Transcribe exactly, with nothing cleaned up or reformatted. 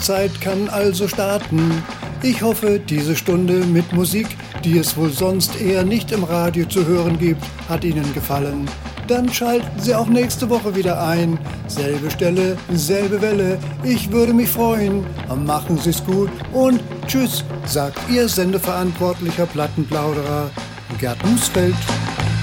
Zeit kann also starten. Ich hoffe, diese Stunde mit Musik, die es wohl sonst eher nicht im Radio zu hören gibt, hat Ihnen gefallen. Dann schalten Sie auch nächste Woche wieder ein. Selbe Stelle, selbe Welle. Ich würde mich freuen. Machen Sie es gut und tschüss, sagt Ihr Sendeverantwortlicher Plattenplauderer Gerd Musfeld.